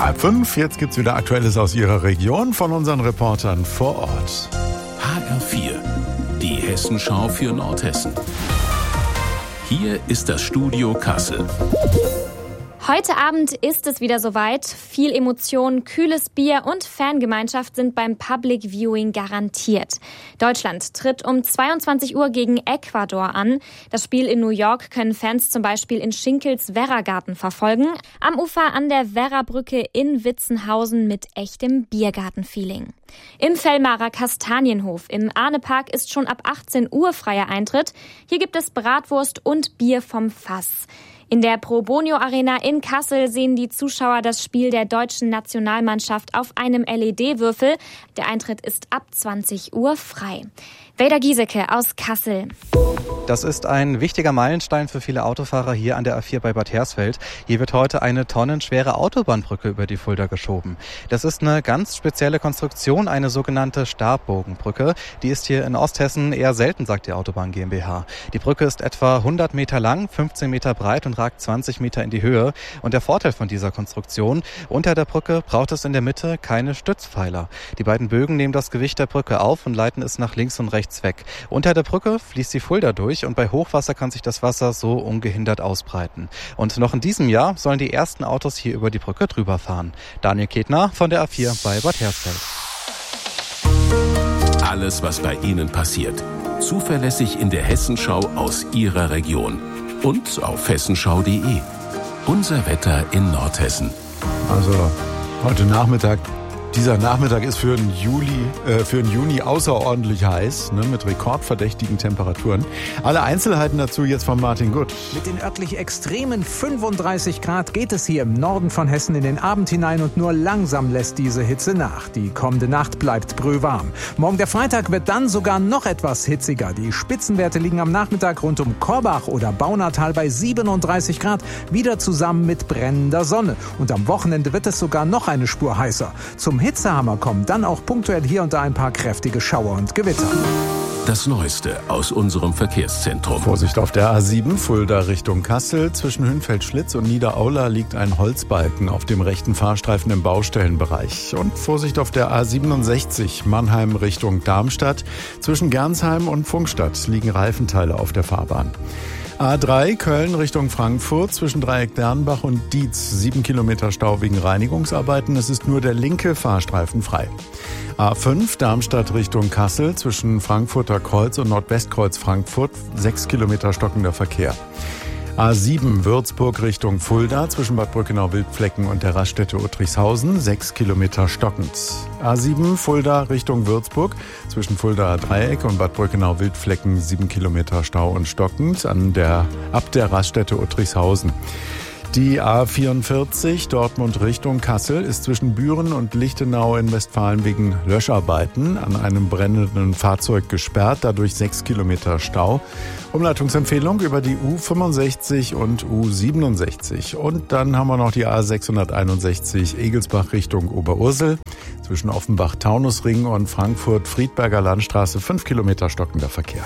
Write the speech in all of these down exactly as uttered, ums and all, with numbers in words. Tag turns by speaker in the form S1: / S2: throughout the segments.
S1: Halb fünf, jetzt gibt's wieder Aktuelles aus Ihrer Region von unseren Reportern vor Ort.
S2: H R vier, die Hessenschau für Nordhessen. Hier ist das Studio Kassel.
S3: Heute Abend ist es wieder soweit. Viel Emotion, kühles Bier und Fangemeinschaft sind beim Public Viewing garantiert. Deutschland tritt um zweiundzwanzig Uhr gegen Ecuador an. Das Spiel in New York können Fans zum Beispiel in Schinkels Werragarten verfolgen. Am Ufer an der Werrabrücke in Witzenhausen mit echtem Biergarten-Feeling. Im Fellmarer Kastanienhof im Ahnepark ist schon ab achtzehn Uhr freier Eintritt. Hier gibt es Bratwurst und Bier vom Fass. In der Pro Bonio Arena in Kassel sehen die Zuschauer das Spiel der deutschen Nationalmannschaft auf einem L E D-Würfel. Der Eintritt ist ab zwanzig Uhr frei. Weder Giesecke aus Kassel.
S4: Das ist ein wichtiger Meilenstein für viele Autofahrer hier an der A vier bei Bad Hersfeld. Hier wird heute eine tonnenschwere Autobahnbrücke über die Fulda geschoben. Das ist eine ganz spezielle Konstruktion, eine sogenannte Stabbogenbrücke. Die ist hier in Osthessen eher selten, sagt die Autobahn GmbH. Die Brücke ist etwa hundert Meter lang, fünfzehn Meter breit und ragt zwanzig Meter in die Höhe. Und der Vorteil von dieser Konstruktion: unter der Brücke braucht es in der Mitte keine Stützpfeiler. Die beiden Bögen nehmen das Gewicht der Brücke auf und leiten es nach links und rechts weg. Unter der Brücke fließt die Fulda durch und bei Hochwasser kann sich das Wasser so ungehindert ausbreiten. Und noch in diesem Jahr sollen die ersten Autos hier über die Brücke drüber fahren. Daniel Ketner von der A vier bei Bad Hersfeld.
S2: Alles, was bei Ihnen passiert, zuverlässig in der Hessenschau aus Ihrer Region und auf hessenschau punkt de. Unser Wetter in Nordhessen.
S1: Also heute Nachmittag. Dieser Nachmittag ist für den Juli, äh, für den Juni außerordentlich heiß, ne, mit rekordverdächtigen Temperaturen. Alle Einzelheiten dazu jetzt von Martin Gutt.
S5: Mit den örtlich extremen fünfunddreißig Grad geht es hier im Norden von Hessen in den Abend hinein und nur langsam lässt diese Hitze nach. Die kommende Nacht bleibt brühwarm. Morgen der Freitag wird dann sogar noch etwas hitziger. Die Spitzenwerte liegen am Nachmittag rund um Korbach oder Baunatal bei siebenunddreißig Grad, wieder zusammen mit brennender Sonne. Und am Wochenende wird es sogar noch eine Spur heißer. Zum Hitzehammer kommen dann auch punktuell hier und da ein paar kräftige Schauer und Gewitter.
S2: Das Neueste aus unserem Verkehrszentrum.
S1: Vorsicht auf der A sieben, Fulda Richtung Kassel. Zwischen Hünfeld-Schlitz und Niederaula liegt ein Holzbalken auf dem rechten Fahrstreifen im Baustellenbereich. Und Vorsicht auf der A siebenundsechzig, Mannheim Richtung Darmstadt. Zwischen Gernsheim und Funkstadt liegen Reifenteile auf der Fahrbahn. A drei, Köln Richtung Frankfurt, zwischen Dreieck Dernbach und Dietz. Sieben Kilometer Stau wegen Reinigungsarbeiten. Es ist nur der linke Fahrstreifen frei. A fünf, Darmstadt Richtung Kassel, zwischen Frankfurter Kreuz und Nordwestkreuz Frankfurt. Sechs Kilometer stockender Verkehr. A sieben, Würzburg Richtung Fulda, zwischen Bad Brückenau-Wildflecken und der Raststätte Uttrichshausen, sechs Kilometer stockend. A sieben, Fulda Richtung Würzburg, zwischen Fuldaer Dreieck und Bad Brückenau-Wildflecken, sieben Kilometer Stau und stockend, an der, ab der Raststätte Uttrichshausen. Die A vierundvierzig, Dortmund Richtung Kassel, ist zwischen Büren und Lichtenau in Westfalen wegen Löscharbeiten an einem brennenden Fahrzeug gesperrt, dadurch sechs Kilometer Stau. Umleitungsempfehlung über die U fünfundsechzig und U siebenundsechzig. Und dann haben wir noch die A sechshunderteinundsechzig, Egelsbach Richtung Oberursel, zwischen Offenbach-Taunusring und Frankfurt-Friedberger Landstraße, fünf Kilometer stockender Verkehr.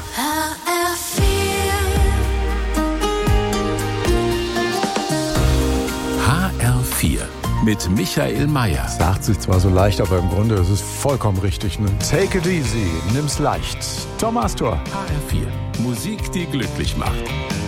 S2: H R vier mit Michael Mayer.
S1: Sagt sich zwar so leicht, aber im Grunde ist es vollkommen richtig. Ne? Take it easy, nimm's leicht. Thomas Tor.
S2: H R vier, Musik, die glücklich macht.